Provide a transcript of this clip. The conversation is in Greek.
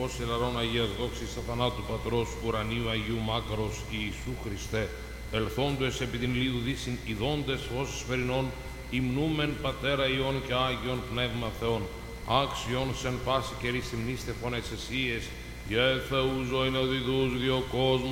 Φως ελαρών Αγίας δόξης αθανάτου Πατρός ουρανίου Αγίου Μάκαρος Ιησού Χριστέ, ελθόντες επί την Λίδου δύσιν ειδώντες φως σφαιρινών, υμνούμεν Πατέρα Υιών και Άγιον Πνεύμα Θεόν, άξιον σεν πάση καιρή συμνήστε φωνές εσίες, και Θεού ζωήν οδηδούς διο κόσμου